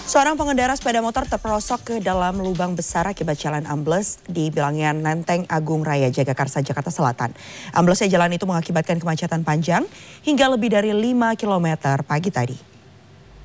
Seorang pengendara sepeda motor terperosok ke dalam lubang besar akibat jalan ambles di bilangan Lenteng Agung Raya Jagakarsa, Jakarta Selatan. Amblesnya jalan itu mengakibatkan kemacetan panjang hingga lebih dari 5 km pagi tadi.